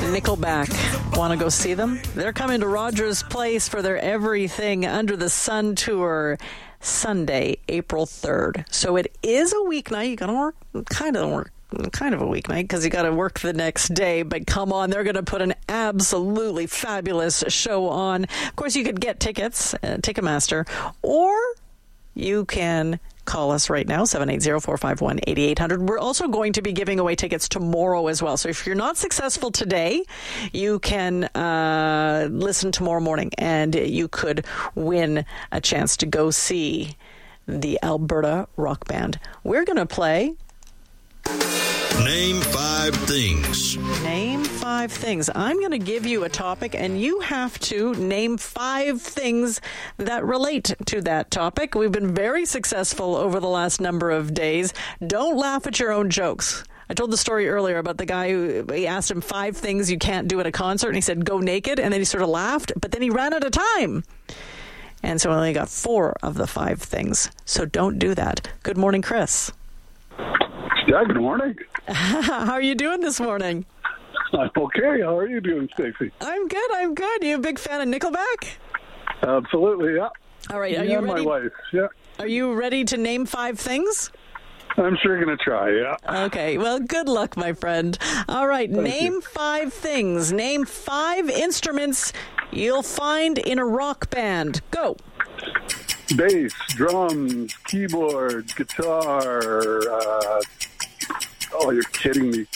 Nickelback. Want to go see them? They're coming to Rogers Place for their Everything Under the Sun tour Sunday, April 3rd. So it is a weeknight. You got to work, kind of a weeknight because you got to work the next day. But come on, they're going to put an absolutely fabulous show on. Of course, you could get tickets, Ticketmaster, or you can call us right now, 780-451-8800. We're also going to be giving away tickets tomorrow as well. So if you're not successful today, you can listen tomorrow morning and you could win a chance to go see the Alberta Rock Band. We're going to play... Name 5 things. Name 5 things. I'm going to give you a topic, and you have to name 5 things that relate to that topic. We've been very successful over the last number of days. Don't laugh at your own jokes. I told the story earlier about the guy who he asked him 5 things you can't do at a concert, and he said, go naked, and then he sort of laughed, but then he ran out of time. And so I only got 4 of the 5 things. So don't do that. Good morning, Chris. Yeah, good morning. How are you doing this morning? I'm okay. How are you doing, Stacey? I'm good. You a big fan of Nickelback? Absolutely, yeah. All right, are you ready? My wife, yeah. Are you ready to name 5 things? I'm sure going to try, yeah. Okay, well, good luck, my friend. All right, name 5 things. Name 5 instruments you'll find in a rock band. Go. Bass, drums, keyboard, guitar, oh, you're kidding me.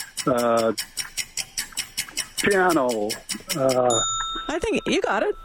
Piano. I think you got it.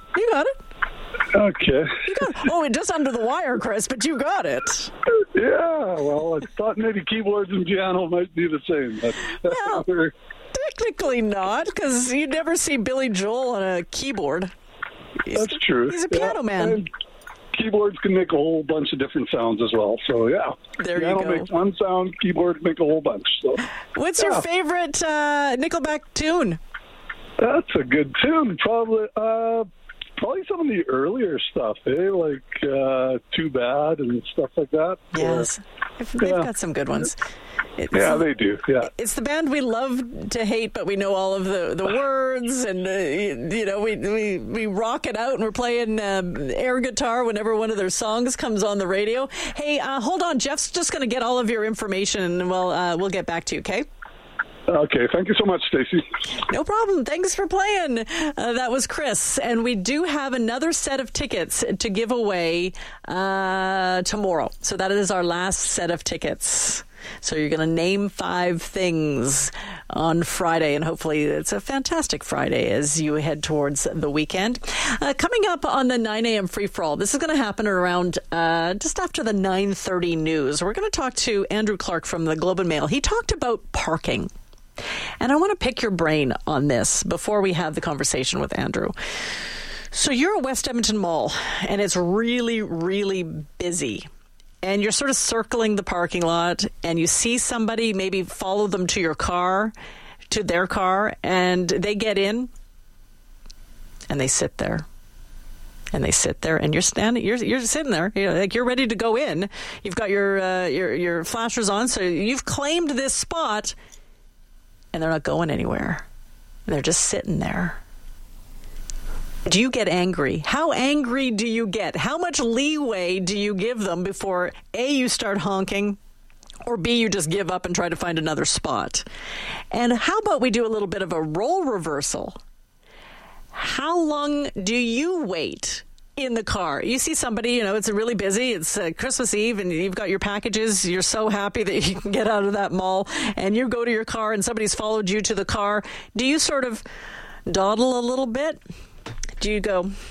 Okay. You got it. Oh, just under the wire, Chris, but you got it. Yeah, well, I thought maybe keyboards and piano might be the same. But well, technically not, because you never see Billy Joel on a keyboard. That's true. He's a piano man. And keyboards can make a whole bunch of different sounds as well. So, yeah. There piano you go. makes one sound, keyboards make a whole bunch. So, what's your favorite Nickelback tune? That's a good tune. Probably some of the earlier stuff, like Too Bad and stuff like that. Yes. They've got some good ones. Yeah, they do. Yeah, it's the band we love to hate, but we know all of the words, and we rock it out, and we're playing air guitar whenever one of their songs comes on the radio. Hey, hold on, Jeff's just going to get all of your information, and we'll get back to you. Okay. Okay, thank you so much, Stacey. No problem. Thanks for playing. That was Chris. And we do have another set of tickets to give away tomorrow. So that is our last set of tickets. So you're going to name 5 things on Friday, and hopefully it's a fantastic Friday as you head towards the weekend. Coming up on the 9 a.m. free-for-all, this is going to happen around just after the 9:30 news. We're going to talk to Andrew Clark from the Globe and Mail. He talked about parking. And I want to pick your brain on this before we have the conversation with Andrew. So you're at West Edmonton Mall, and it's really, really busy. And you're sort of circling the parking lot, and you see somebody, maybe follow them to your car, to their car, and they get in, and they sit there. And they sit there, and you're standing. You're sitting there, you're ready to go in. You've got your flashers on, so you've claimed this spot. And they're not going anywhere. They're just sitting there. Do you get angry? How angry do you get? How much leeway do you give them before A, you start honking, or B, you just give up and try to find another spot? And how about we do a little bit of a role reversal? How long do you wait in the car? You see somebody, it's really busy. It's Christmas Eve, and you've got your packages. You're so happy that you can get out of that mall, and you go to your car, and somebody's followed you to the car. Do you sort of dawdle a little bit? Do you go,